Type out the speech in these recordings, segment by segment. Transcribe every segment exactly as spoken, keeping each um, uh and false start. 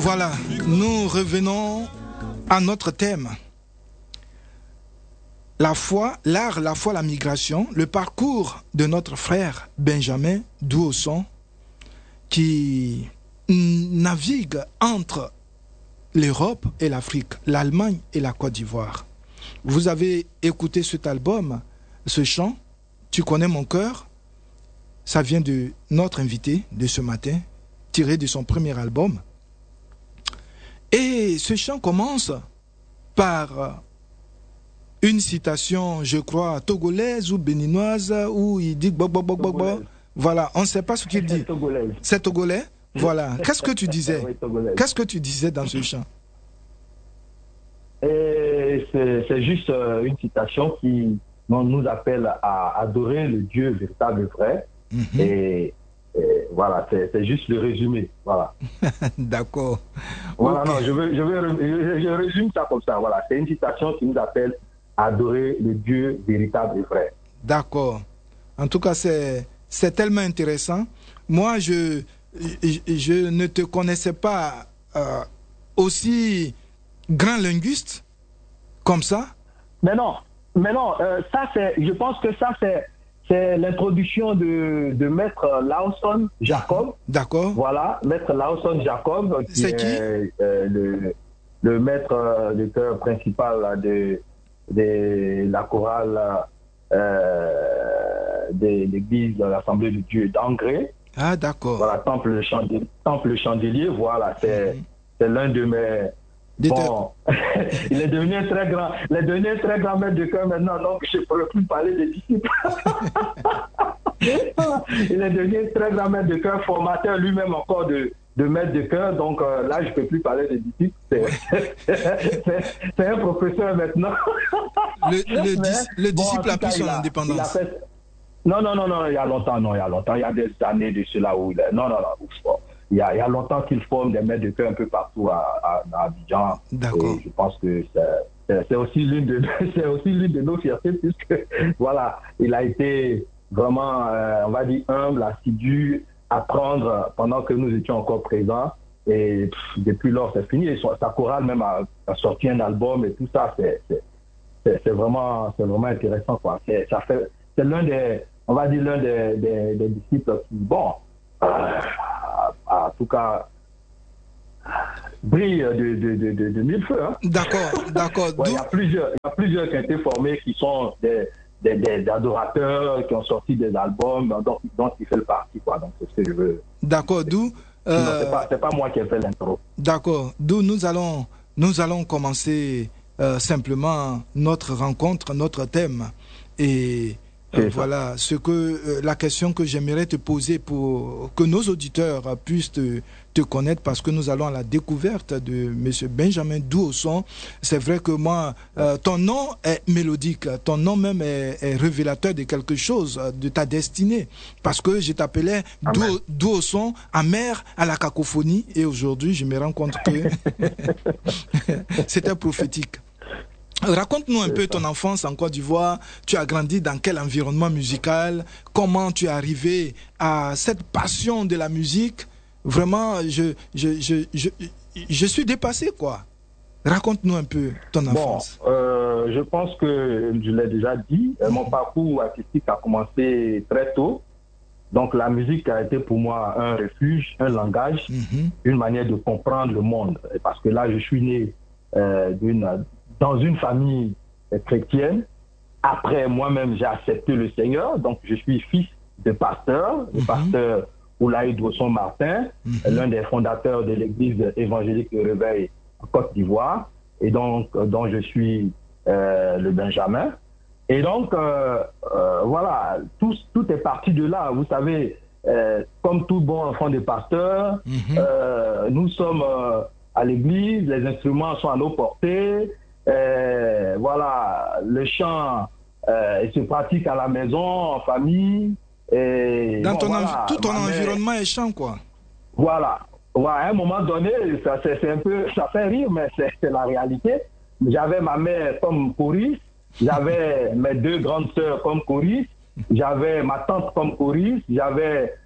Voilà, nous revenons à notre thème. La foi, l'art, la foi, la migration, le parcours de notre frère Benjamin Douosson qui navigue entre l'Europe et l'Afrique, l'Allemagne et la Côte d'Ivoire. Vous avez écouté cet album, ce chant, Tu connais mon cœur. Ça vient de notre invité de ce matin, tiré de son premier album. Et ce chant commence par une citation, je crois, togolaise ou béninoise, où il dit bo, bo, bo, bo, bo. Voilà, on ne sait pas ce qu'il dit. C'est togolais. Voilà. Qu'est-ce que tu disais? Qu'est-ce que tu disais dans ce chant? C'est juste une citation qui nous appelle à adorer le Dieu véritable et vrai. Mm-hmm. Et, et voilà, c'est juste le résumé. Voilà. D'accord. Voilà, okay. non, je, veux, je, veux, je, je résume ça comme ça. Voilà, c'est une citation qui nous appelle à adorer le Dieu véritable et vrai. D'accord. En tout cas, c'est tellement intéressant. Moi, je, je, je ne te connaissais pas euh, aussi grand linguiste comme ça. Mais non, mais non, euh, ça c'est, je pense que ça c'est, c'est l'introduction de, de Maître Lawson Jacob. D'accord. Voilà, Maître Lawson Jacob. C'est qui est, euh, le, le maître de chœur principal de, de la chorale euh, de l'église de l'Assemblée de Dieu d'Angré. Ah, d'accord. Voilà, Temple Chandelier, Temple Chandelier, voilà, c'est mm-hmm. c'est l'un de mes... Bon, il est devenu un très grand, il est devenu un très grand maître de chœur maintenant, donc je ne pourrais plus parler des disciples. Il est devenu un très grand maître de chœur, formateur lui-même encore de, de maître de chœur, donc euh, là je ne peux plus parler des disciples. C'est un professeur maintenant. Le, le, Mais, le disciple bon, a pris son indépendance. Fait... Non, non, non, non, il y a longtemps, non, il y a longtemps, il y a des années de cela où il est. Non, non, non, il y a, il y a longtemps qu'il forme des maîtres de chœur un peu partout à, à, à Abidjan. D'accord. Je pense que c'est aussi l'une de, c'est aussi l'une de nos fiertés, puisque, voilà, il a été vraiment, euh, on va dire, humble, assidu, apprendre pendant que nous étions encore présents. Et pff, depuis lors, c'est fini. Et sa chorale même a, a sorti un album et tout ça, c'est vraiment, c'est vraiment intéressant, quoi. C'est, ça fait, c'est l'un des, on va dire, l'un des, des, des disciples qui, bon, euh, en tout cas, brille de, de, de, de, de mille feux. Hein. D'accord, d'accord. Ouais, il y a plusieurs, il y a plusieurs qui ont été formés qui sont des, des, des adorateurs, qui ont sorti des albums, donc, donc il fait le parti, quoi. Donc c'est ce que je veux. D'accord, d'où. Euh... C'est pas, c'est pas moi qui ai fait l'intro. D'accord, d'où nous allons, nous allons commencer euh, simplement notre rencontre, notre thème. Et euh, voilà ce que euh, la question que j'aimerais te poser pour que nos auditeurs euh, puissent te, te connaître, parce que nous allons à la découverte de monsieur Benjamin Douosson. C'est vrai que moi, euh, ton nom est mélodique, ton nom même est, est révélateur de quelque chose, de ta destinée, parce que je t'appelais Douosson, amer à la cacophonie, et aujourd'hui je me rends compte que c'était prophétique. Raconte-nous un peu ton enfance en Côte d'Ivoire. Tu as grandi dans quel environnement musical? Comment tu es arrivé à cette passion de la musique? Vraiment, je, je, je, je, je suis dépassé, quoi. Raconte-nous un peu ton enfance. Bon, euh, je pense que je l'ai déjà dit. Mmh. Mon parcours artistique a commencé très tôt. Donc la musique a été pour moi un refuge, un langage, mmh. une manière de comprendre le monde. Parce que là, je suis né euh, d'une... dans une famille chrétienne. Après, moi-même, j'ai accepté le Seigneur. Donc, je suis fils de pasteur, le mm-hmm. pasteur Oulaï Douosson Martin, mm-hmm. l'un des fondateurs de l'église évangélique de Réveil en Côte d'Ivoire, et donc, dont je suis euh, le Benjamin. Et donc, euh, euh, voilà, tout, tout est parti de là. Vous savez, euh, comme tout bon enfant de pasteur, mm-hmm. euh, nous sommes euh, à l'église, les instruments sont à nos portées. Euh, voilà, le chant euh, se pratique à la maison, en famille. Et, Dans bon, ton voilà, tout ton mère, environnement est chant, quoi. Voilà. Ouais, à un moment donné, ça, c'est un peu, ça fait rire, mais c'est la réalité. J'avais ma mère comme choriste, j'avais mes deux grandes sœurs comme choristes, j'avais ma tante comme choriste, j'avais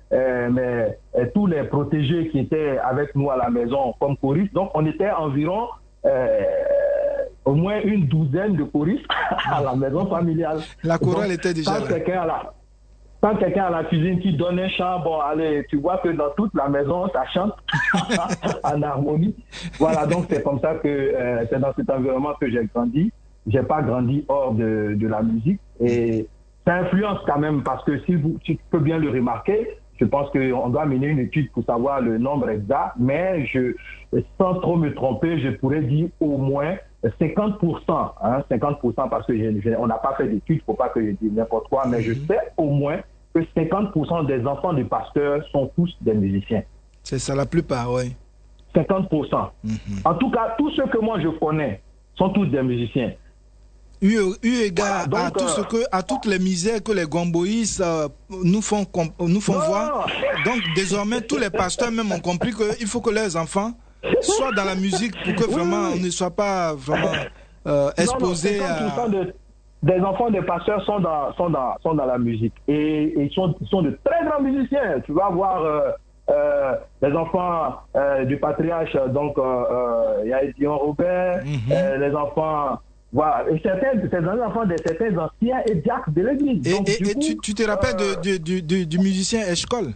euh, mais, euh, tous les protégés qui étaient avec nous à la maison comme choristes. Donc, on était environ euh, au moins une douzaine de choristes à la maison familiale. La chorale Donc, était déjà quand là. Quelqu'un à la, quand quelqu'un à la cuisine qui donne un chant, bon, allez, tu vois que dans toute la maison, ça chante en harmonie. Voilà, donc c'est comme ça que euh, c'est dans cet environnement que j'ai grandi. J'ai pas grandi hors de, de la musique et ça influence quand même parce que si vous, tu peux bien le remarquer, je pense qu'on doit mener une étude pour savoir le nombre exact, mais je, sans trop me tromper, je pourrais dire au moins cinquante pour cent, hein, cinquante pour cent parce que je, je, on n'a pas fait d'études, il ne faut pas que je dise n'importe quoi, mais je sais au moins que cinquante pour cent des enfants des pasteurs sont tous des musiciens. C'est ça, la plupart, oui. cinquante pour cent. Mm-hmm. En tout cas, tous ceux que moi je connais sont tous des musiciens. Eu, eu égard voilà, donc, à, tout ce que, à toutes les misères que les gomboïs euh, nous font, nous font voir. Donc, désormais, tous les pasteurs même ont compris qu'il faut que leurs enfants soient dans la musique pour que vraiment oui. on ne soit pas vraiment euh, exposés à... De, des enfants des pasteurs sont dans, sont dans, sont dans la musique. Et, et ils, sont, ils sont de très grands musiciens. Tu vas voir euh, euh, les enfants euh, du patriarche, donc il euh, y a Dion Robert, mm-hmm. euh, les enfants... Voilà, et certains, c'est un enfant de certains anciens et diacres de l'église. Et, Donc, et, et coup, tu, tu te rappelles euh, de, de, de, du musicien Eshkol,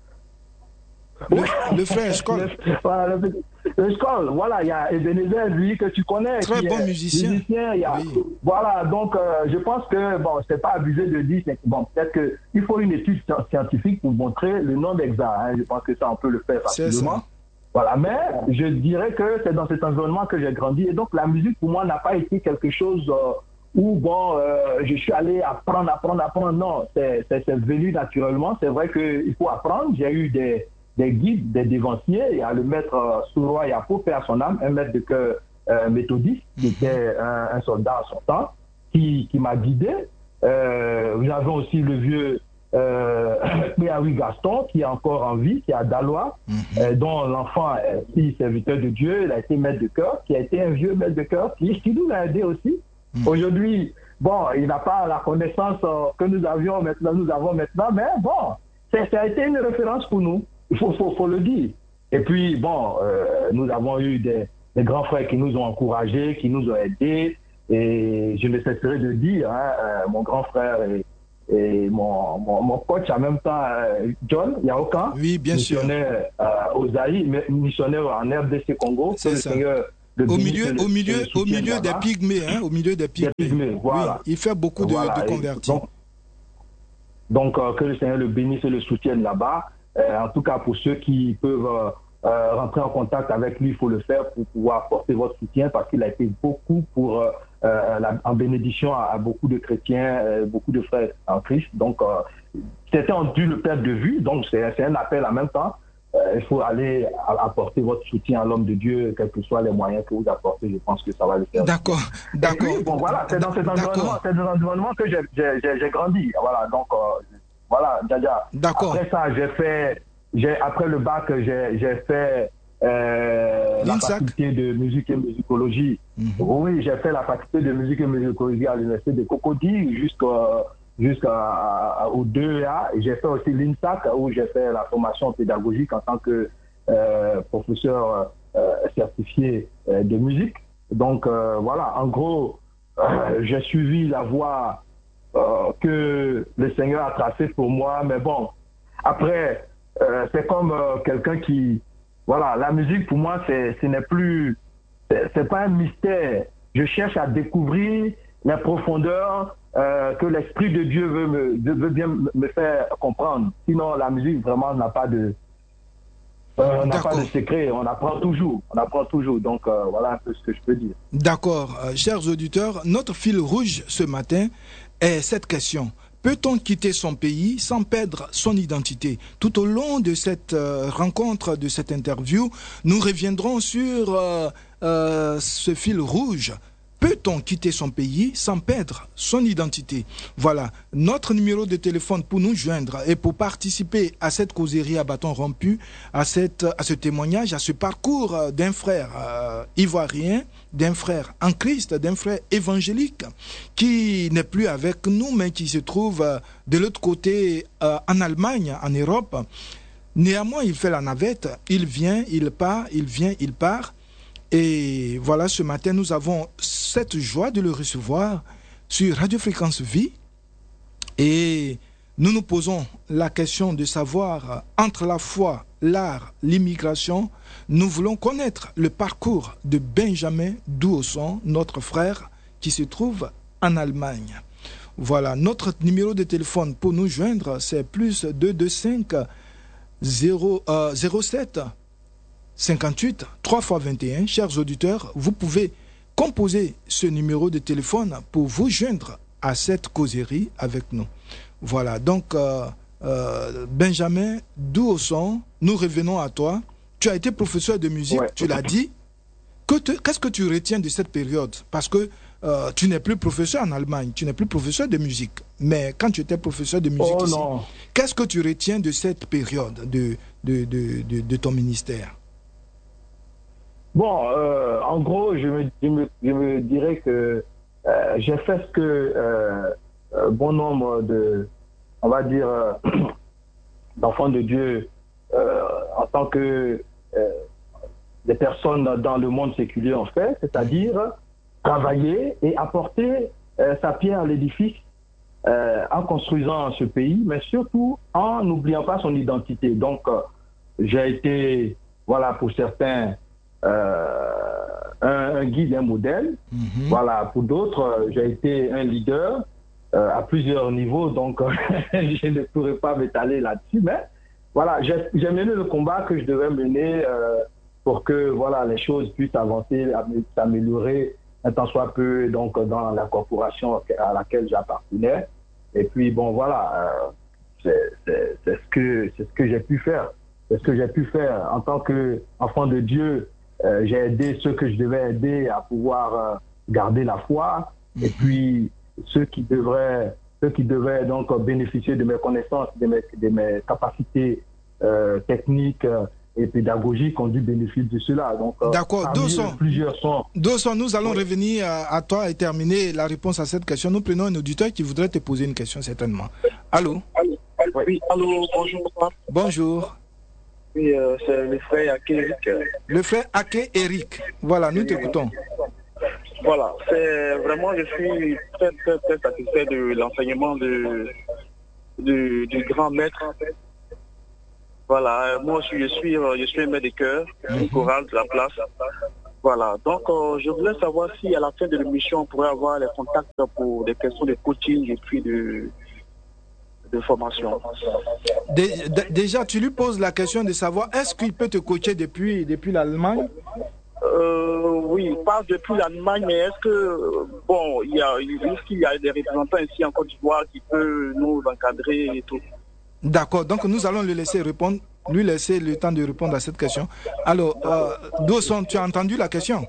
le, ouais. le frère Eshkol. Voilà, le, Eshkol, voilà, il y a Ebenezer, lui, que tu connais. Très bon musicien. musicien y a, oui. Voilà, donc euh, je pense que, bon, c'est pas abusé de dire, bon, peut-être qu'il faut une étude scientifique pour montrer le nombre exact. Hein. Je pense que ça, on peut le faire facilement. Voilà, mais je dirais que c'est dans cet environnement que j'ai grandi et donc la musique pour moi n'a pas été quelque chose euh, où bon, euh, je suis allé apprendre, apprendre, apprendre. Non, c'est, c'est, c'est venu naturellement. C'est vrai qu'il faut apprendre. J'ai eu des, des guides, des dévanciers. Il y a le maître euh, Souroy Yapo, paix à son âme, un maître de chœur euh, méthodiste qui était un, un soldat à son temps, qui, qui m'a guidé. Euh, nous avons aussi le vieux Euh, Péaoui Gaston qui est encore en vie, qui est à Dalois, mm-hmm. euh, dont l'enfant est fils serviteur de Dieu, il a été maître de chœur, qui a été un vieux maître de chœur, qui, qui nous a aidé aussi. Mm-hmm. Aujourd'hui, bon, il n'a pas la connaissance euh, que nous avions maintenant, nous avons maintenant, mais bon, c'est, ça a été une référence pour nous, il faut, faut, faut le dire. Et puis, bon, euh, nous avons eu des, des grands frères qui nous ont encouragés, qui nous ont aidés, et je ne cesserai de dire, hein, euh, mon grand frère est et mon, mon, mon coach en même temps, euh, John Yaokan, oui, bien missionnaire sûr. Euh, aux Zaïre, missionnaire en R D C Congo, c'est ça. Seigneur, au milieu, le, au milieu, au milieu des pygmées, hein, au milieu des pygmées. Des pygmées voilà. Oui, il fait beaucoup de, voilà. de convertis. Donc, donc euh, que le Seigneur le bénisse et le soutienne là-bas. Euh, en tout cas, pour ceux qui peuvent euh, euh, rentrer en contact avec lui, il faut le faire pour pouvoir apporter votre soutien parce qu'il a été beaucoup pour... Euh, Euh, la, en bénédiction à, à beaucoup de chrétiens, euh, beaucoup de frères en Christ. Donc, euh, c'était on dû le perdre de vue. Donc, c'est, c'est un appel en même temps. Euh, il faut aller à, apporter votre soutien à l'homme de Dieu, quels que soient les moyens que vous apportez. Je pense que ça va le faire. D'accord, d'accord. Puis, bon, voilà, c'est dans cet environnement, c'est dans cet environnement que j'ai, j'ai, j'ai, j'ai grandi. Voilà, donc, euh, voilà, Djadia. D'accord. Après ça, j'ai fait, j'ai, après le bac, j'ai, j'ai fait Euh, la faculté de musique et musicologie. Mm-hmm. Oui, j'ai fait la faculté de musique et musicologie à l'université de Cocody jusqu'à, jusqu'à au deux A. Et j'ai fait aussi l'INSAC où j'ai fait la formation pédagogique en tant que euh, professeur euh, certifié euh, de musique. Donc euh, voilà, en gros, euh, j'ai suivi la voie euh, que le Seigneur a tracée pour moi. Mais bon, après, euh, c'est comme euh, quelqu'un qui Voilà, la musique pour moi, c'est, ce n'est plus, c'est, c'est pas un mystère. Je cherche à découvrir la profondeur euh, que l'Esprit de Dieu veut, me, veut bien me faire comprendre. Sinon, la musique vraiment n'a pas de, euh, n'a pas de secret. On apprend toujours, on apprend toujours. Donc euh, voilà un peu ce que je peux dire. D'accord, euh, chers auditeurs, notre fil rouge ce matin est cette question. Peut-on quitter son pays sans perdre son identité? Tout au long de cette euh, rencontre, de cette interview, nous reviendrons sur euh, euh, ce fil rouge. Peut-on quitter son pays sans perdre son identité? Voilà, notre numéro de téléphone pour nous joindre et pour participer à cette causerie à bâton rompu, à, cette, à ce témoignage, à ce parcours d'un frère euh, ivoirien, d'un frère en Christ, d'un frère évangélique qui n'est plus avec nous, mais qui se trouve euh, de l'autre côté euh, en Allemagne, en Europe. Néanmoins, il fait la navette, il vient, il part, il vient, il part. Et voilà, ce matin, nous avons cette joie de le recevoir sur Radio Fréquence Vie. Et nous nous posons la question de savoir, entre la foi, l'art, l'immigration, nous voulons connaître le parcours de Benjamin Douosson, notre frère, qui se trouve en Allemagne. Voilà, notre numéro de téléphone pour nous joindre, c'est plus deux deux cinq zéro sept cinquante-huit trois fois vingt et un. Chers auditeurs, vous pouvez composer ce numéro de téléphone pour vous joindre à cette causerie avec nous. Voilà, donc euh, euh, Benjamin Douosson, nous revenons à toi. Tu as été professeur de musique, ouais. Tu l'as dit. Que te, qu'est-ce que tu retiens de cette période? Parce que euh, tu n'es plus professeur en Allemagne, tu n'es plus professeur de musique. Mais quand tu étais professeur de musique oh, ici, non. Qu'est-ce que tu retiens de cette période de, de, de, de, de ton ministère? Bon, euh, en gros, je me, je me, je me dirais que euh, j'ai fait ce que euh, euh, bon nombre de, on va dire, euh, d'enfants de Dieu, euh, en tant que euh, des personnes dans le monde séculier ont fait, c'est-à-dire travailler et apporter euh, sa pierre à l'édifice euh, en construisant ce pays, mais surtout en n'oubliant pas son identité. Donc, euh, j'ai été, voilà, pour certains, Euh, un, un guide, un modèle. Mm-hmm. Voilà, pour d'autres, euh, j'ai été un leader euh, à plusieurs niveaux, donc euh, je ne pourrais pas m'étaler là-dessus, mais voilà, j'ai, j'ai mené le combat que je devais mener euh, pour que voilà, les choses puissent avancer, s'améliorer un tant soit peu donc, dans la corporation à laquelle j'appartenais. Et puis, bon, voilà, euh, c'est, c'est, c'est, ce que, c'est ce que j'ai pu faire. C'est ce que j'ai pu faire en tant qu'enfant de Dieu. Euh, j'ai aidé ceux que je devais aider à pouvoir euh, garder la foi, mmh. Et puis ceux qui devraient, ceux qui devaient donc bénéficier de mes connaissances, de mes, de mes capacités euh, techniques euh, et pédagogiques ont dû bénéficier de cela. Donc, euh, d'accord, Douosson, plusieurs sont. Douosson, nous allons oui. revenir à, à toi et terminer la réponse à cette question. Nous prenons un auditeur qui voudrait te poser une question certainement. Allô? Oui, oui. Allô, bonjour. Bonjour. Oui, euh, c'est le frère Ake Eric. Le frère Ake Eric. Voilà, nous t'écoutons. Voilà, c'est vraiment, je suis très, très, très satisfait de l'enseignement de, de, du grand maître. Voilà, moi je suis, je suis un maître de chœur, mm-hmm. une chorale de la place. Voilà, donc euh, je voulais savoir si à la fin de l'émission on pourrait avoir les contacts pour des questions de coaching et puis de... de formation. Dé, d- déjà, tu lui poses la question de savoir est-ce qu'il peut te coacher depuis, depuis l'Allemagne? euh, Oui, pas depuis l'Allemagne, mais est-ce que, bon, il y a, est-ce qu'il y a des représentants ici en Côte d'Ivoire qui peuvent nous encadrer et tout? D'accord, donc nous allons le laisser répondre, lui laisser le temps de répondre à cette question. Alors, euh, Douosson, tu as entendu la question?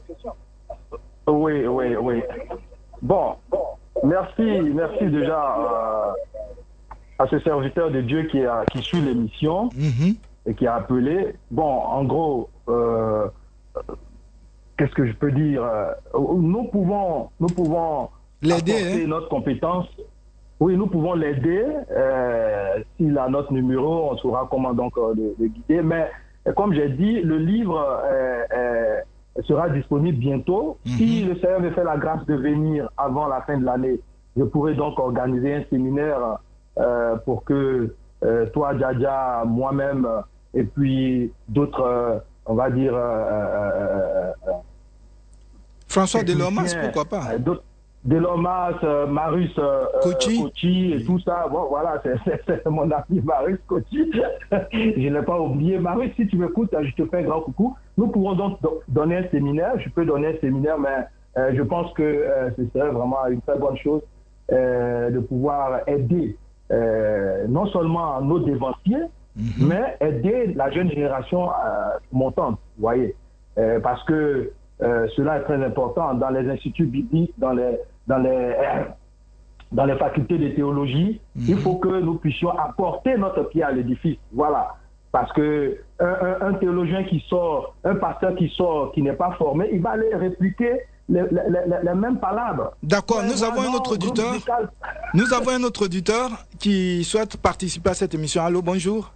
Oui, oui, oui. Bon, merci, merci déjà euh, à ce serviteur de Dieu qui, a, qui suit l'émission mm-hmm. et qui a appelé. Bon, en gros, euh, qu'est-ce que je peux dire? Nous pouvons, nous pouvons l'aider, apporter hein? notre compétence. Oui, nous pouvons l'aider. Euh, s'il a notre numéro, on saura comment donc euh, le, le guider. Mais comme j'ai dit, le livre euh, euh, sera disponible bientôt. Mm-hmm. Si le Seigneur me fait la grâce de venir avant la fin de l'année, je pourrai donc organiser un séminaire euh, pour que euh, toi, Djadja, moi-même, et puis d'autres, euh, on va dire... Euh, euh, euh, François Delormas, pourquoi pas? D'autres, Delormas, euh, Marius euh, Kochi. Kochi et oui. tout ça. Bon, voilà, c'est, c'est, c'est mon ami Marius Kochi. Je n'ai pas oublié. Marius, si tu m'écoutes, je te fais un grand coucou. Nous pourrons donc do- donner un séminaire. Je peux donner un séminaire, mais euh, je pense que euh, ce serait vraiment une très bonne chose euh, de pouvoir aider euh, non seulement nos dévanciers, mm-hmm. mais aider la jeune génération euh, montante, vous voyez. Euh, parce que euh, cela est très important dans les instituts bibliques, dans les, dans les, euh, dans les facultés de théologie. Mm-hmm. Il faut que nous puissions apporter notre pierre à l'édifice. Voilà. Parce que un, un, un théologien qui sort, un pasteur qui sort, qui n'est pas formé, il va aller répliquer les, les, les, les mêmes palabres. D'accord, nous avons un autre auditeur. Nous avons un autre auditeur qui souhaite participer à cette émission. Allô, bonjour.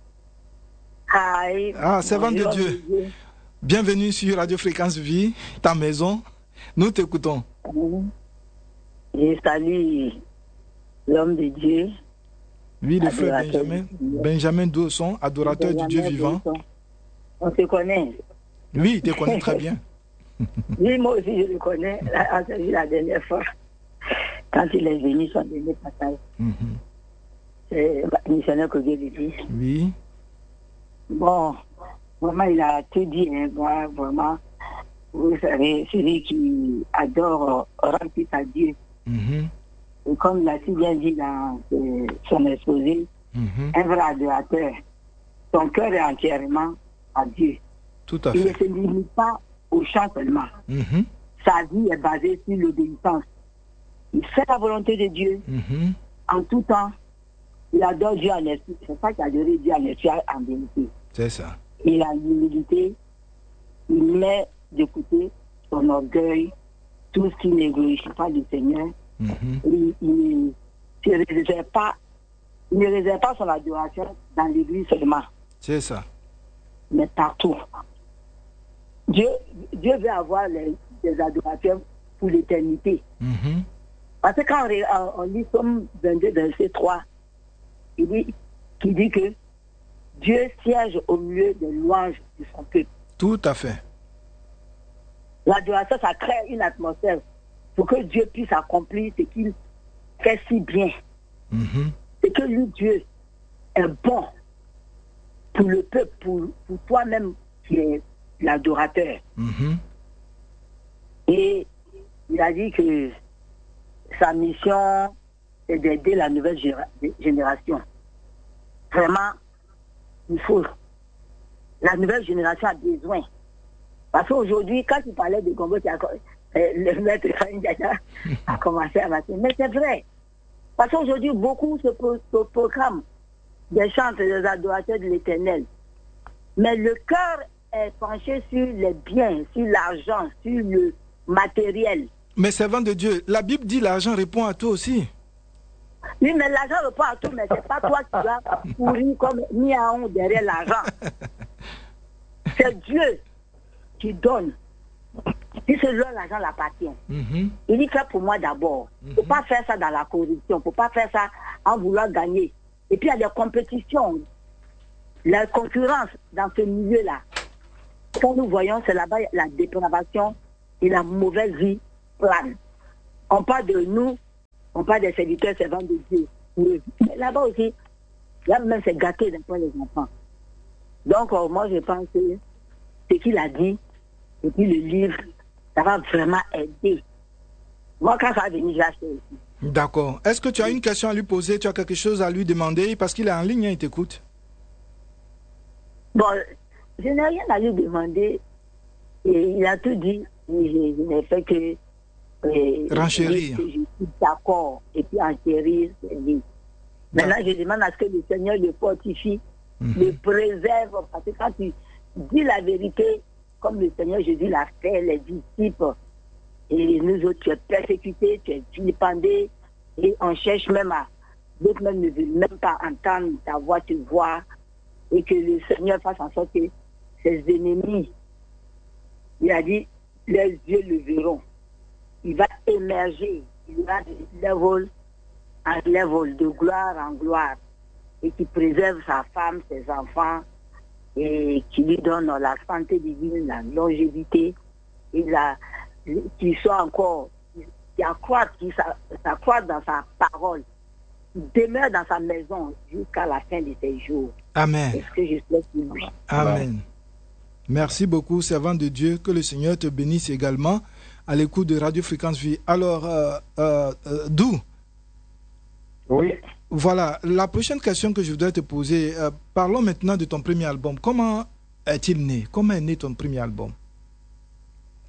Hi. Ah, servant de Dieu. Bienvenue sur Radio Fréquence Vie, ta maison. Nous t'écoutons. Je salue l'homme de Dieu. Oui, le frère Benjamin, Benjamin Dawson, adorateur Benjamin du Dieu vivant. Dawson. On se connaît. Oui, il te connaît très bien. Oui, moi aussi, je le connais. La, la dernière fois, quand il est venu, son dernier passage. Mm-hmm. C'est le missionnaire que Dieu lui dit. Oui. Bon, vraiment, il a tout dit. Hein, moi, vraiment, vous savez, celui qui adore rendre à Dieu. Mm-hmm. Et comme il a si bien dit dans son exposé, mm-hmm. un vrai adorateur, son cœur est entièrement à Dieu. Tout à fait. Il fait. ne se limite pas au chant seulement. Mm-hmm. Sa vie est basée sur l'obéissance. Il fait la volonté de Dieu mm-hmm. en tout temps. Il adore Dieu en esprit. C'est ça qu'il a adoré Dieu en esprit en vérité. C'est ça. Il a l'humilité. Il met de côté son orgueil, tout ce qui ne glorifie pas le Seigneur. Mm-hmm. Il, il, il, ne réserve pas, il ne réserve pas son adoration dans l'église seulement. C'est ça. Mais partout. Dieu, Dieu veut avoir les, des adorateurs pour l'éternité. Mm-hmm. Parce que quand on, on lit Somme vingt-deux, verset trois, il dit, qui dit que Dieu siège au milieu des louanges de son peuple. Tout à fait. L'adoration, ça crée une atmosphère pour que Dieu puisse accomplir ce qu'il fait si bien. Mm-hmm. C'est que lui, Dieu, est bon pour le peuple, pour, pour toi-même qui es l'adorateur. Mm-hmm. Et il a dit que sa mission est d'aider la nouvelle génération. Vraiment, il faut. La nouvelle génération a besoin. Parce qu'aujourd'hui, quand il parlait de Gombo, le maître a commencé à mater. Mais c'est vrai. Parce qu'aujourd'hui, beaucoup se, pro- se proclament des chants des adorateurs de l'Éternel. Mais le cœur est penché sur les biens, sur l'argent, sur le matériel. Mais servant de Dieu, la Bible dit l'argent répond à tout aussi. Oui, mais l'argent répond à tout, mais c'est pas toi qui vas pourrir comme Miaon derrière l'argent. C'est Dieu qui donne. Si c'est là, l'argent l'appartient. Mm-hmm. Il dit fais pour moi d'abord. Il ne faut pas faire ça dans la corruption. Il ne faut pas faire ça en vouloir gagner. Et puis il y a des compétitions. La concurrence dans ce milieu-là. Quand nous voyons, c'est là-bas la dépravation et la mauvaise vie plane. On parle de nous, on parle des serviteurs servants de Dieu. Mais là-bas aussi, là même c'est gâté d'emploi les enfants. Donc euh, moi je pense que ce qu'il a dit, et puis le livre, ça va vraiment aider. Moi quand ça va venir, j'ai acheté aussi. D'accord. Est-ce que tu as une question à lui poser? Tu as quelque chose à lui demander? Parce qu'il est en ligne, hein, il t'écoute. Bon, je n'ai rien à lui demander. Et il a tout dit. Je, je n'ai fait que... Euh, renchérir. Je suis d'accord. Et puis enchérir. Maintenant, je demande à ce que le Seigneur le fortifie, mm-hmm. le préserve. Parce que quand tu dis la vérité, comme le Seigneur Jésus l'a fait, les disciples, et nous autres, tu es persécutés, tu es vilipendés, et on cherche même à... D'autres même ne veulent même pas entendre ta voix, tu vois, et que le Seigneur fasse en sorte que ses ennemis, il a dit, les yeux le verront. Il va émerger, il va de level en level, de gloire en gloire, et qui préserve sa femme, ses enfants, et qui lui donne la santé divine, la longévité, et la, qui soit encore, qui accroît, qui s'accroît dans sa parole, qui demeure dans sa maison jusqu'à la fin de ses jours. Amen. C'est ce que je souhaite pour lui. Amen. Merci beaucoup, servant de Dieu. Que le Seigneur te bénisse également à l'écoute de Radio Fréquence Vie. Alors, euh, euh, euh, Dou. Oui. Voilà, la prochaine question que je voudrais te poser, euh, parlons maintenant de ton premier album. Comment est-il né? Comment est né ton premier album?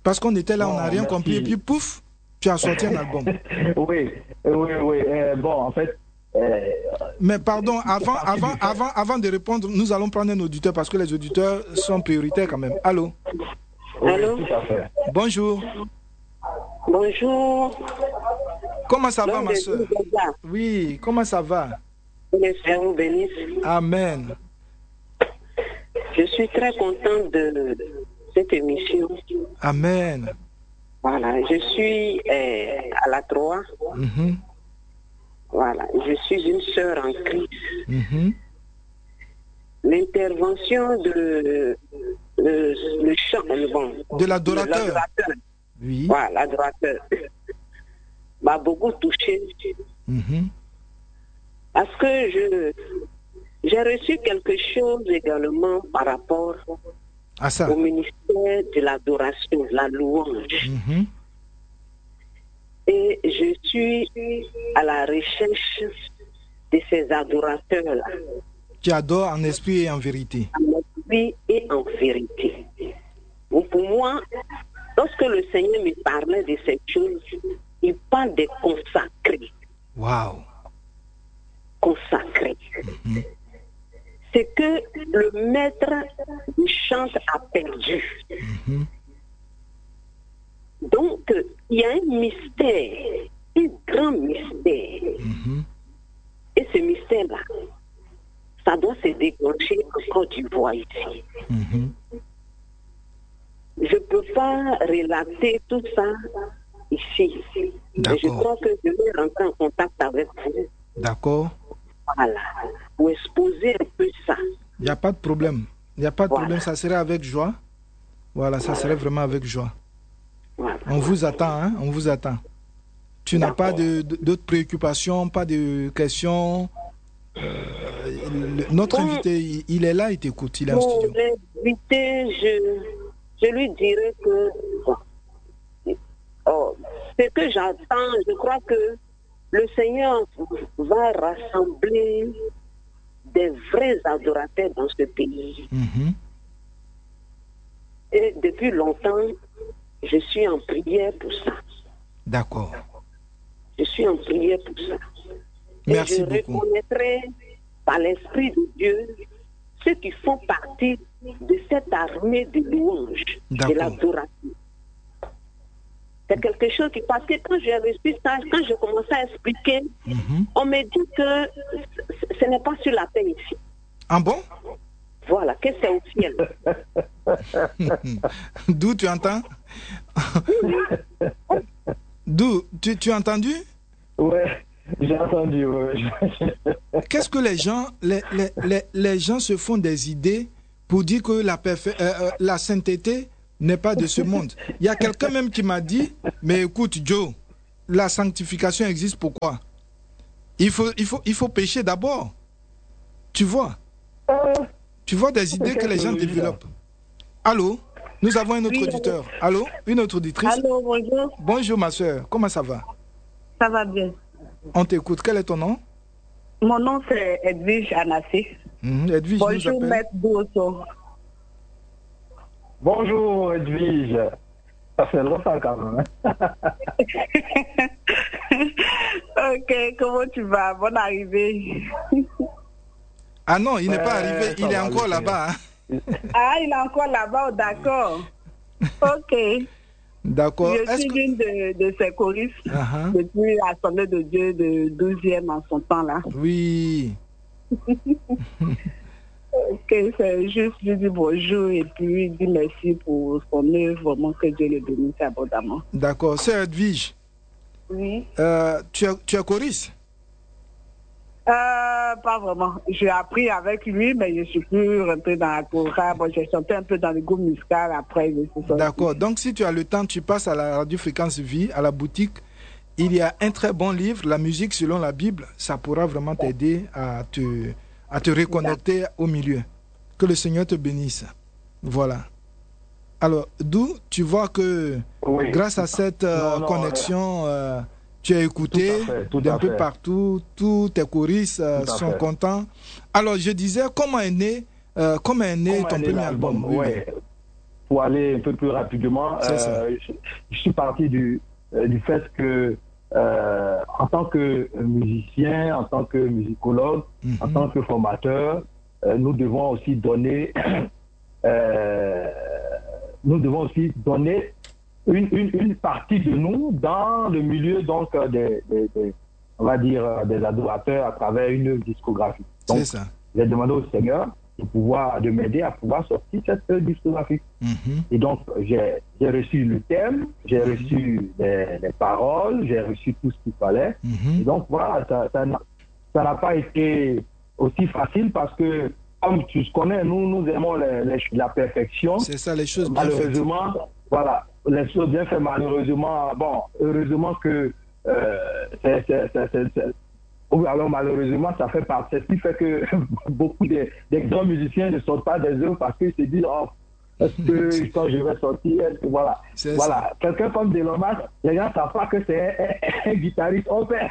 Parce qu'on était là, Bon, on n'a rien merci. compris, et puis pouf, tu as sorti un album. Oui, oui, oui. Euh, bon, en fait... Euh, Mais pardon, avant, avant, avant, avant de répondre, nous allons prendre un auditeur parce que les auditeurs sont prioritaires quand même. Allô? oui, Allô? tout à fait. Bonjour. Bonjour. Comment ça va, L'homme ma de soeur? Dieu est là. Oui, comment ça va? Que les frères vous bénissent. Amen. Je suis très contente de cette émission. Amen. Voilà, je suis euh, à la Troie. Mhm, Voilà, je suis une sœur en Christ. mhm. L'intervention de le, le chant, le bon, De l'adorateur. l'adorateur, Oui. voilà, l'adorateur, m'a beaucoup touché Mhm. parce que je j'ai reçu quelque chose également par rapport À ça. au ministère de l'adoration, la louange. Mhm. Et je suis à la recherche de ces adorateurs-là, Tu adores en esprit et en vérité. en esprit et en vérité. Donc pour moi, lorsque le Seigneur me parlait de ces choses, il parle des consacrés. Waouh. Consacrés. Mhm. C'est que le maître du chant a perdu. Mhm. Donc, il y a un mystère, un grand mystère. Mhm. Et ce mystère-là, ça doit se déclencher en Côte d'Ivoire ici. Mhm. Je ne peux pas relater tout ça ici. Mais je D'accord. crois que je vais rentrer en contact avec vous. D'accord. Voilà. Pour exposer un peu ça. Il n'y a pas de problème. Il n'y a pas de Voilà. problème. Ça serait avec joie. Voilà, ça serait vraiment avec joie. Voilà. On vous attend, hein? On vous attend. Tu n'as pas de- de- d'autres préoccupations, pas de questions. Euh, le- notre Bon. invité, il, il est là, il t'écoute, il est en Pour studio. l'inviter, je, je lui dirais que bon, oh, ce que j'attends, je crois que le Seigneur va rassembler des vrais adorateurs dans ce pays. Mhm. Et depuis longtemps, je suis en prière pour ça. D'accord. Je suis en prière pour ça. Merci Et je beaucoup. reconnaîtrai par l'Esprit de Dieu ceux qui font partie de cette armée de louanges, de D'accord. l'adoration. C'est quelque chose qui, parce que quand j'ai reçu ça, quand je commençais à expliquer, Mhm. on me dit que ce- ce n'est pas sur la terre ici. Ah bon? Voilà, que c'est au ciel. D'où tu entends? D'où? Tu, tu as entendu? Ouais, j'ai entendu. Ouais. Qu'est-ce que les gens, les, les, les, les gens se font des idées pour dire que la, perfe- euh, euh, la sainteté n'est pas de ce monde. Il y a quelqu'un même qui m'a dit, mais écoute Joe, la sanctification existe pourquoi? Il faut, il faut, il faut pécher d'abord. Tu vois? Tu vois des idées que les gens développent. Allô? Nous avons un autre Oui, auditeur. Allô? Une autre auditrice? Allô, bonjour. Bonjour ma soeur, comment ça va? Ça va bien. On t'écoute. Quel est ton nom? Mon nom c'est Edwige Anassé. Mhm, Edwige nous Bonjour, appelle. Maître Douosso. Bonjour Edwige. Ça fait longtemps quand même. Hein? Ok, comment tu vas? Bonne arrivée. Ah non, il n'est pas Ouais, arrivé, ça il est va, encore le là-bas. hein. Ah, il est encore là-bas, oh, d'accord. Ok. D'accord. Je Est-ce suis que... l'une de, de ces choristes Uh-huh. depuis l'Assemblée de Dieu de douzième en son temps là. Oui. Ok, c'est juste lui dire bonjour et puis dire merci pour son œuvre, vraiment que Dieu le bénisse abondamment. D'accord. Sœur Edwige, Oui. euh, tu, es, tu es choriste? Euh, pas vraiment. J'ai appris avec lui, mais je suis plus rentrée dans la chorale. Bon, j'ai chanté un peu dans le groupe musical après. Je suis sortie. D'accord. Donc, si tu as le temps, tu passes à la radio Fréquence Vie, à la boutique. Il y a un très bon livre, La musique selon la Bible. Ça pourra vraiment t'aider à te, à te reconnecter au milieu. Que le Seigneur te bénisse. Voilà. Alors, d'où tu vois que Oui. grâce à cette euh, Non, non, connexion, euh, tu as écouté Tout à fait, tout d'un à peu fait. partout, tous tes choristes euh, Tout à sont fait. contents. Alors, je disais, comment est né, euh, comment est né Comment ton est né premier l'album? album? Oui, Ouais. pour aller un peu plus rapidement, euh, je, je suis parti du, euh, du fait que euh, en tant que musicien, en tant que musicologue, mm-hmm. en tant que formateur, euh, nous devons aussi donner, euh, nous devons aussi donner une, une, une partie de nous dans le milieu donc des, des, des on va dire des adorateurs à travers une œuvre discographique. Donc, c'est ça. J'ai demandé au Seigneur de pouvoir de m'aider à pouvoir sortir cette œuvre discographique. Mm-hmm. Et donc j'ai, j'ai reçu le thème, j'ai mm-hmm. reçu les, les paroles, j'ai reçu tout ce qu'il fallait. Mm-hmm. Et donc voilà, ça, ça, n'a, ça n'a pas été aussi facile parce que comme tu connais, nous nous aimons les, les, la perfection. C'est ça, les choses bien malheureusement, faites. Voilà, les choses bien faites. Malheureusement, bon, heureusement que euh, c'est, c'est, c'est, c'est, c'est alors malheureusement, ça fait partie. Ce qui fait que beaucoup de, des grands musiciens ne sortent pas des œuvres parce qu'ils se disent oh, est-ce que quand je vais sortir, est-ce que voilà. C'est voilà. Ça. Quelqu'un comme Delomas, les gens ne savent pas que c'est un, un, un guitariste au père.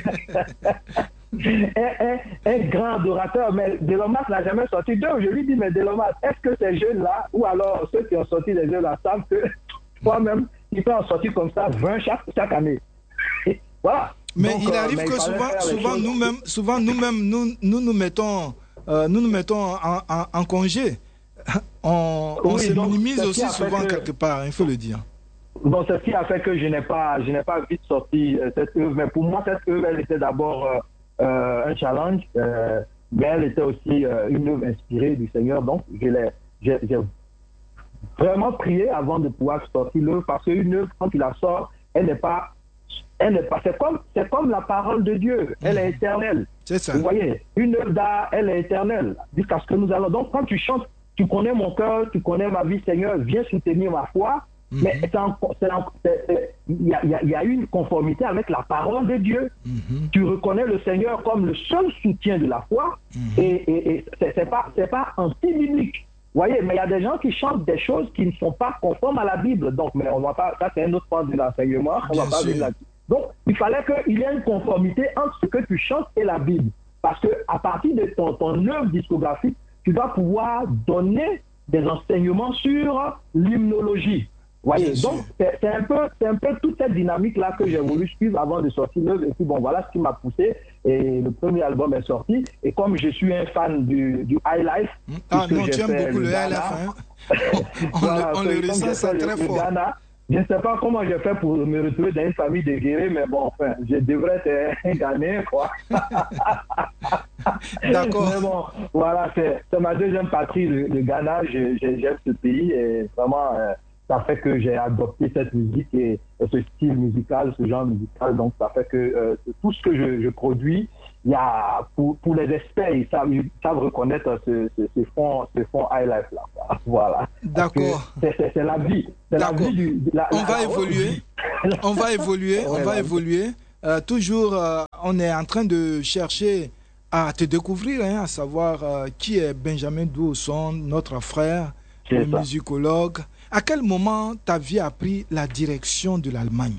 un, un, un grand adorateur, mais Delomas n'a jamais sorti d'œuvre. Je lui dis, mais Delomas, est-ce que ces jeunes-là, ou alors ceux qui ont sorti des œuvres-là, savent que toi-même, ils peuvent en sortir comme ça vingt chaque, chaque année. Et voilà. Mais Donc, il arrive euh, mais que il souvent, souvent nous-mêmes, souvent nous-mêmes, nous, nous nous mettons, euh, nous nous mettons en, en, en congé. On, on oui, se donc, minimise aussi souvent que, quelque part, il faut le dire. Donc c'est ce qui a fait que je n'ai pas, je n'ai pas vite sorti euh, cette œuvre. Mais pour moi, cette œuvre, elle était d'abord euh, euh, un challenge, euh, mais elle était aussi euh, une œuvre inspirée du Seigneur. Donc je l'ai, j'ai, j'ai vraiment prié avant de pouvoir sortir l'œuvre, parce qu'une œuvre, quand tu la sors, elle n'est pas Elle n'est pas, c'est comme, c'est comme la parole de Dieu, elle est éternelle. C'est ça. Vous voyez, une œuvre d'art, elle est éternelle. Jusqu'à ce que nous allons. Donc, quand tu chantes, tu connais mon cœur, tu connais ma vie, Seigneur, viens soutenir ma foi. Mm-hmm. Mais c'est en, c'est en, c'est, c'est, il y a, il y a une conformité avec la parole de Dieu. Mm-hmm. Tu reconnais le Seigneur comme le seul soutien de la foi. Mm-hmm. Et, et, et c'est, c'est pas, c'est pas anti-biblique. Vous voyez, mais il y a des gens qui chantent des choses qui ne sont pas conformes à la Bible. Donc, mais on va pas, ça c'est un autre point de l'enseignement. On Bien va pas sûr. venir là-dessus. Donc, il fallait qu'il y ait une conformité entre ce que tu chantes et la Bible. Parce qu'à partir de ton, ton œuvre discographique, tu vas pouvoir donner des enseignements sur l'hymnologie. Voyez, donc c'est, c'est, un peu, c'est un peu toute cette dynamique-là que j'ai voulu suivre avant de sortir l'œuvre. Et puis bon, voilà ce qui m'a poussé. Et le premier album est sorti. Et comme je suis un fan du, du high life... Ah non, tu aimes beaucoup le high life, hein? on, voilà, on, le, on le ressent, c'est très fort. Ghana, je ne sais pas comment j'ai fait pour me retrouver dans une famille de guerriers, mais bon, enfin, je devrais être un Ghanéen, quoi. D'accord. Mais bon, voilà, c'est, c'est ma deuxième patrie, le, le Ghana. Je, je, j'aime ce pays et vraiment, euh, ça fait que j'ai adopté cette musique et, et ce style musical, ce genre musical. Donc, ça fait que euh, tout ce que je, je produis, il y a, pour, pour les experts, ils savent, ils savent reconnaître ce, ce, ce fond, ce fond high life là. Voilà. D'accord. C'est, c'est, c'est la vie. C'est D'accord. la vie du, la, on, la, va la, évoluer. on va évoluer. On va évoluer. Euh, toujours, euh, on est en train de chercher à te découvrir, hein, à savoir euh, qui est Benjamin Douosson, notre frère, c'est le ça. musicologue. À quel moment ta vie a pris la direction de l'Allemagne?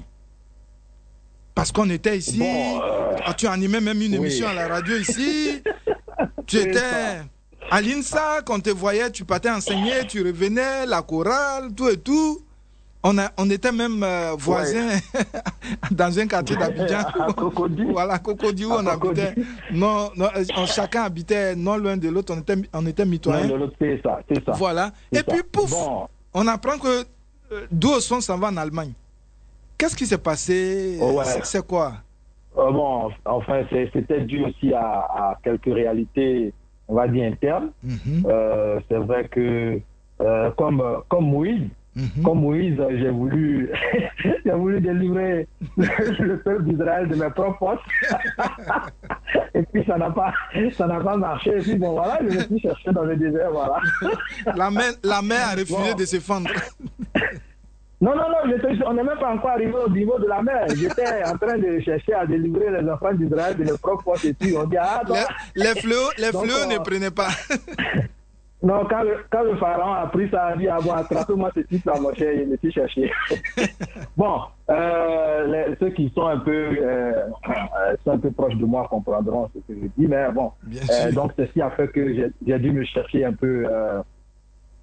Parce qu'on était ici, bon, euh... ah, tu animais même une émission oui. à la radio ici, tu étais ça. à l'INSA, quand on te voyait, tu partais enseigner, tu revenais, la chorale, tout et tout. On, a, on était même euh, voisins ouais. dans un quartier d'Abidjan. À Cocody. Voilà, Cocody, où on Cocody. habitait. Non, non, on, chacun habitait non loin de l'autre, on était, on était mitoyens. Non, de l'autre, c'est ça, c'est ça. Voilà. C'est et ça. puis, pouf, bon. on apprend que euh, Douosson s'en va en Allemagne. Qu'est-ce qui s'est passé? oh ouais. c'est, c'est quoi? euh, Bon, enfin, c'est, c'était dû aussi à, à quelques réalités, on va dire, internes. Mm-hmm. Euh, c'est vrai que, euh, comme, comme Moïse, mm-hmm. comme Moïse, j'ai voulu, j'ai voulu délivrer le peuple d'Israël de mes propres forces. Et puis, ça n'a pas, ça n'a pas marché. Et puis, bon, voilà, je me suis cherché dans le désert, voilà. La mer, la mer a refusé bon. de se fendre. Non, non, non, j'étais, on n'est même pas encore arrivé au niveau de la mer. J'étais en train de chercher à délivrer les enfants d'Israël de leurs propres forces. Et puis on dit, ah, donc, les, les fléaux, les donc, fléaux euh, ne prenaient pas. Non, quand le, quand le pharaon a pris ça, a dit, ah bon, attrape-moi ce type là, mon cher, il me suis cherché. Bon, euh, les, ceux qui sont un peu, euh, sont un peu proches de moi comprendront ce que je dis, mais bon. Euh, donc, c'est ce qui a fait que j'ai, j'ai dû me chercher un peu. Euh,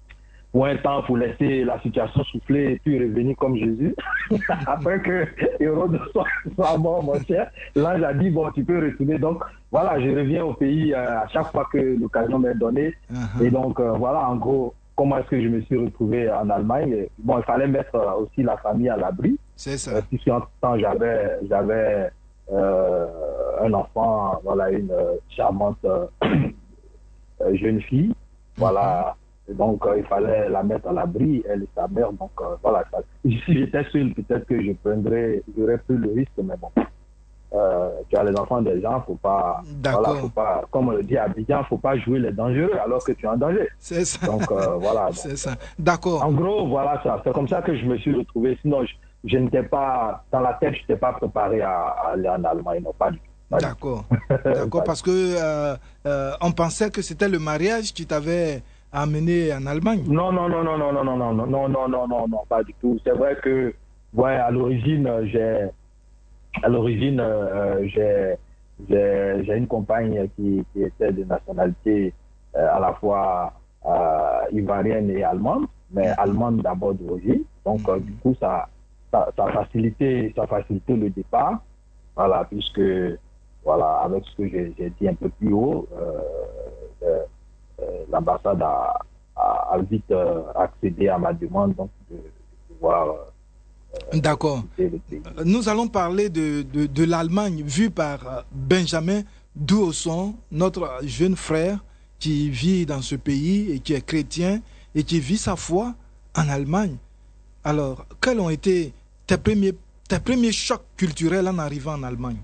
pour un temps, pour laisser la situation souffler et puis revenir comme Jésus. Après que Hérode soit, soit mort, mon cher, l'ange a dit, bon, tu peux retourner. Donc, voilà, je reviens au pays euh, à chaque fois que l'occasion m'est donnée. Uh-huh. Et donc, euh, voilà, en gros, comment est-ce que je me suis retrouvé en Allemagne. Et, bon, il fallait mettre euh, aussi la famille à l'abri. C'est ça. Euh, puisqu'en tout temps, j'avais, j'avais euh, un enfant, voilà, une euh, charmante euh, jeune fille. Voilà. Et donc, euh, il fallait la mettre à l'abri, elle et sa mère. Donc, euh, voilà. Ça, si j'étais seul, peut-être que je prendrais, j'aurais pris le risque, mais bon. Euh, tu as les enfants des gens, faut pas, voilà, faut pas, comme on le dit à Abidjan, faut pas jouer les dangereux alors que tu es en danger. C'est ça. Donc, euh, voilà. Donc, c'est ça. D'accord. En gros, voilà ça. C'est comme ça que je me suis retrouvé. Sinon, je, je n'étais pas, dans la tête, je n'étais pas préparé à, à aller en Allemagne. Non, pas du tout. D'accord. D'accord, parce que euh, euh, on pensait que c'était le mariage qui t'avait amené en Allemagne. Non, non, non, non, non, non, non, non, non, non, non, non, non, non, pas du tout. C'est vrai que, ouais, à l'origine, j'ai, à l'origine, euh, j'ai, j'ai, j'ai une compagne qui, qui était de nationalité euh, à la fois euh, ivoirienne et allemande, mais allemande d'abord d'origine. Donc, euh, du coup, ça, ça, ça facilitait, ça facilitait le départ. Voilà, puisque, voilà, avec ce que j'ai, j'ai dit un peu plus haut, euh, euh, euh, l'ambassade a, a, a vite euh, accédé à ma demande, donc de, de pouvoir. Euh, D'accord. Nous allons parler de, de, de l'Allemagne vue par Benjamin Douosson, notre jeune frère qui vit dans ce pays et qui est chrétien et qui vit sa foi en Allemagne. Alors, quels ont été tes premiers, tes premiers chocs culturels en arrivant en Allemagne?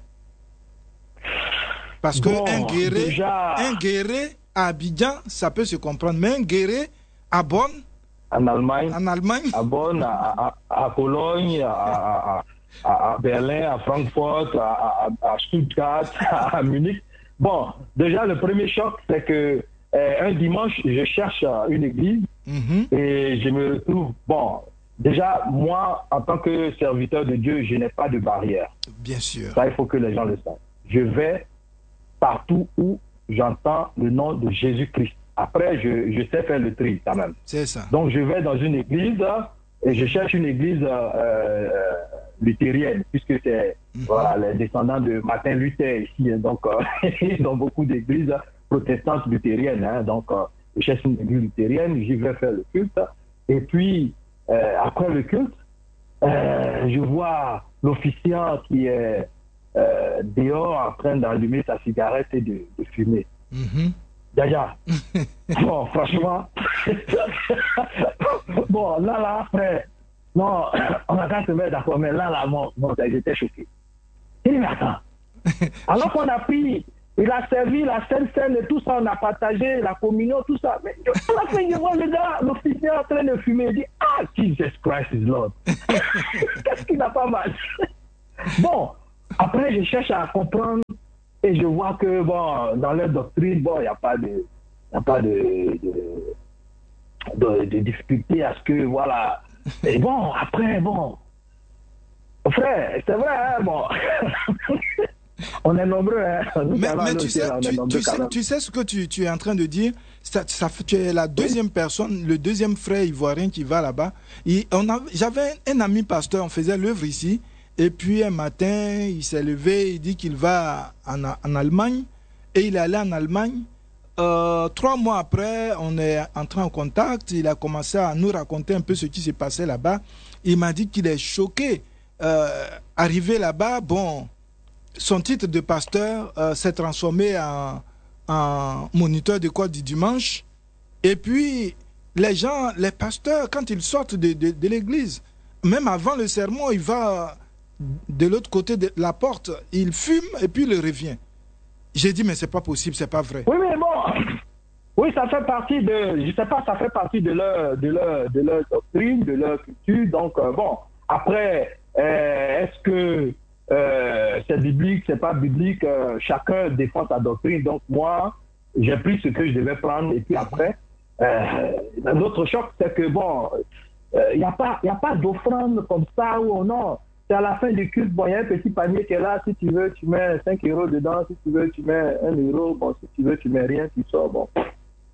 Parce bon, qu'un guéré, déjà... un guéré à Abidjan, ça peut se comprendre, mais un guéré à Bonn, en Allemagne, en Allemagne, à Bonn, à, à, à Cologne, à, à, à Berlin, à Francfort, à, à, à Stuttgart, à Munich. Bon, déjà le premier choc, c'est que euh, un dimanche, je cherche une église mm-hmm. et je me retrouve. Bon, déjà moi, en tant que serviteur de Dieu, je n'ai pas de barrière. Bien sûr. Ça, il faut que les gens le sachent. Je vais partout où j'entends le nom de Jésus-Christ. Après, je, je sais faire le tri quand même. C'est ça. Donc, je vais dans une église et je cherche une église euh, euh, luthérienne, puisque c'est mm-hmm. voilà, les descendants de Martin Luther ici. Hein, donc, euh, ils ont beaucoup d'églises protestantes luthériennes. Hein, donc, euh, je cherche une église luthérienne, j'y vais faire le culte. Et puis, euh, après le culte, euh, je vois l'officiant qui est euh, dehors en train d'allumer sa cigarette et de, de fumer. Mm-hmm. Déjà, bon, franchement, bon, là, là, après, non, on a qu'à se mettre d'accord, mais là, là, bon, bon j'étais choqué. Il dit, mais attends, alors qu'on a pris, il a servi la Sainte Seine et tout ça, on a partagé la communion, tout ça, mais à la fin, je vois le gars, l'officier en train de fumer, il dit, ah, Jesus Christ is Lord. Qu'est-ce qui n'a pas mal? Bon, après, je cherche à comprendre. Et je vois que, bon, dans leur doctrine, bon, il n'y a pas de, y a pas de, de, de, de difficulté à ce que, voilà. Et bon, après, bon, frère, c'est vrai, hein, bon. On est nombreux, hein. Nous, mais, mais tu, sais, tu, tu, sais, tu sais ce que tu, tu es en train de dire, ça, ça, tu es la deuxième oui. personne, le deuxième frère ivoirien qui va là-bas. J'avais un ami pasteur, on faisait l'œuvre ici. Et puis un matin, il s'est levé, il dit qu'il va en, en Allemagne. Et il est allé en Allemagne. Euh, trois mois après, on est entré en contact. Il a commencé à nous raconter un peu ce qui s'est passé là-bas. Il m'a dit qu'il est choqué. Euh, arrivé là-bas, bon, son titre de pasteur euh, s'est transformé en, en moniteur de quoi du dimanche. Et puis, les gens, les pasteurs, quand ils sortent de, de, de l'église, même avant le sermon, il va... de l'autre côté de la porte, il fume et puis il revient. J'ai dit, mais c'est pas possible, c'est pas vrai. Oui, mais bon, oui, ça fait partie de, je sais pas, ça fait partie de leur, de leur, de leur doctrine, de leur culture. Donc, euh, bon, après, euh, est-ce que euh, c'est biblique, c'est pas biblique, euh, chacun défend sa doctrine. Donc, moi, j'ai pris ce que je devais prendre et puis après, euh, l'autre choc, c'est que, bon, il euh, n'y a pas, y a pas d'offrande comme ça ou non. C'est à la fin du culte, bon, il y a un petit panier qui est là, si tu veux, tu mets cinq euros dedans, si tu veux, tu mets un euro, bon, si tu veux, tu mets rien, tu sors, bon.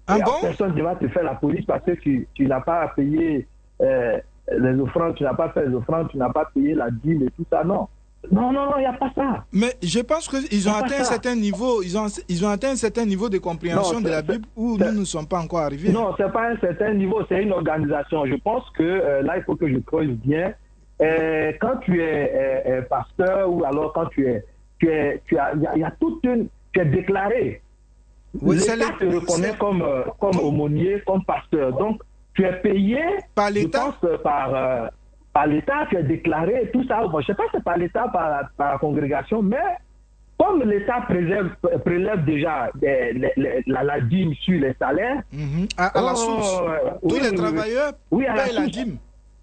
Ah bon? Personne ne va te faire la police parce que tu, tu n'as pas payé euh, les offrandes, tu n'as pas fait les offrandes, tu n'as pas payé la dîme et tout ça. Non. Non, non, non, il n'y a pas ça. Mais je pense qu'ils ont atteint un certain niveau, ils ont, ils ont atteint un certain niveau de compréhension non, de la Bible où nous ne sommes pas encore arrivés. Non, ce n'est pas un certain niveau, c'est une organisation. Je pense que euh, là, il faut que je creuse bien. Euh, quand tu es euh, pasteur ou alors quand tu es, tu es, tu as, il y, y a toute une, tu es déclaré. Oui, l'État les... te reconnaît comme, euh, comme aumônier, comme pasteur. Donc, tu es payé, par l'État, je pense, par, euh, par l'État, tu es déclaré, tout ça. Bon, je ne sais pas si c'est par l'État, par, par la congrégation, mais comme l'État prélève, prélève déjà les, les, les, la, la dîme sur les salaires, mm-hmm. à, à la source, oh, tous oui, les oui, travailleurs oui, payent la, la dîme.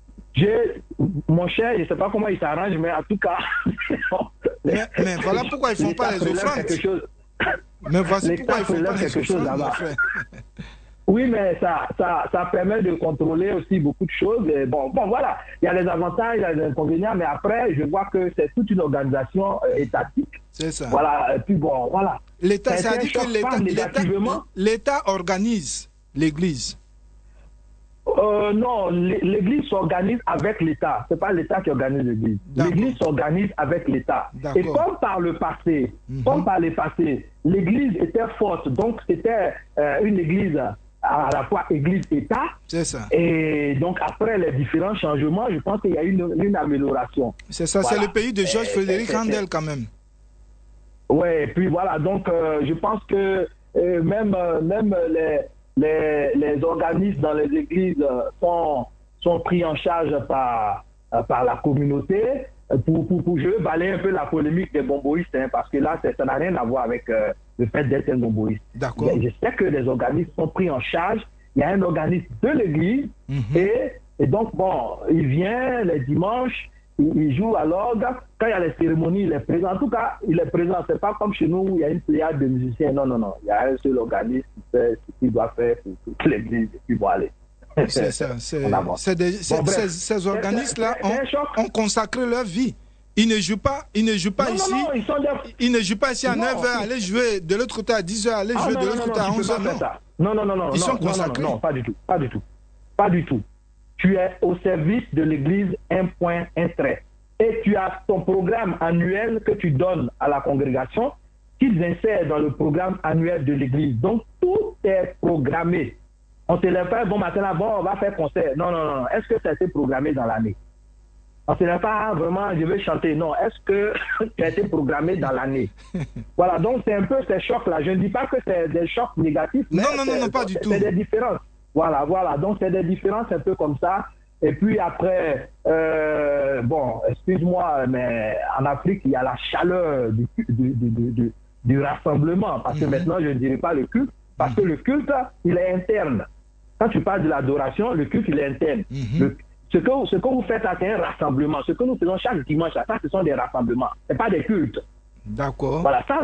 Mon cher, je ne sais pas comment ils s'arrangent, mais en tout cas... mais, mais voilà pourquoi ils ne font pas les offrandes. Mais voici pourquoi ils font pas quelque chose là-bas. Oui, mais ça, ça, ça permet de contrôler aussi beaucoup de choses. Et bon, bon, voilà, il y a les avantages, il y a les inconvénients, mais après, je vois que c'est toute une organisation euh, étatique. C'est ça. Voilà, et puis bon, voilà. L'État, ça veut dire que l'État organise l'Église. Euh, non, l'Église s'organise avec l'État. C'est pas l'État qui organise l'Église. L'Église s'organise avec l'État. Et comme par le passé, mm-hmm. comme par le passé, l'Église était forte. Donc c'était euh, une Église à la fois Église-État. C'est ça. Et donc après les différents changements, je pense qu'il y a eu une, une amélioration. C'est ça. Voilà. C'est le pays de Georges Frédéric Handel quand même. Ouais. Et puis voilà. Donc euh, je pense que euh, même euh, même les Les, les organismes dans les églises sont, sont pris en charge par, par la communauté. Pour, pour, pour je veux balayer un peu la polémique des bomboïstes, hein, parce que là, ça n'a rien à voir avec euh, le fait d'être un bomboïste. D'accord. Je sais que les organismes sont pris en charge. Il y a un organisme de l'église mm-hmm. et, et donc, bon, il vient les dimanches, il, il joue à l'orgue. Quand il y a les cérémonies, il est présent. En tout cas, il est présent. C'est pas comme chez nous où il y a une pléiade de musiciens. Non, non, non. Il y a un seul organisme qui fait ce qu'il doit faire pour toute l'église et puis voilà. C'est ça. C'est, c'est des, c'est, bon, ces, ces organismes-là ont, ont consacré leur vie. Ils ne jouent pas, ils ne jouent pas non, ici. Non, non, ils, sont des... ils ne jouent pas ici à non. neuf heures, aller jouer de l'autre côté à dix heures, aller ah, jouer non, de l'autre non, côté non, à onze heures. Non, non, non, non. Ils non, sont non, consacrés. Non, non, non, pas du tout. Pas du tout. Pas du tout. Tu es au service de l'église, un point, un trait. Et tu as ton programme annuel que tu donnes à la congrégation, qu'ils insèrent dans le programme annuel de l'église. Donc, tout est programmé. On ne se lève pas, bon matin, là, bon, on va faire concert. Non, non, non. Est-ce que ça a été programmé dans l'année? On ne se lève pas, ah, vraiment, je vais chanter. Non. Est-ce que ça a été programmé dans l'année? Voilà. Donc, c'est un peu ces chocs-là. Je ne dis pas que c'est des chocs négatifs. Mais non, non, non, non, pas du tout. C'est des différences. Voilà, voilà. Donc, c'est des différences un peu comme ça. Et puis après, euh, bon, excuse-moi, mais en Afrique, il y a la chaleur du, du, du, du, du rassemblement. Parce que mm-hmm. maintenant, je ne dirais pas le culte, parce mm-hmm. que le culte, il est interne. Quand tu parles de l'adoration, le culte, il est interne. Mm-hmm. Le, ce, que, ce que vous faites, c'est un rassemblement. Ce que nous faisons chaque dimanche, ça, ce sont des rassemblements. Ce n'est pas des cultes. D'accord. Voilà, ça,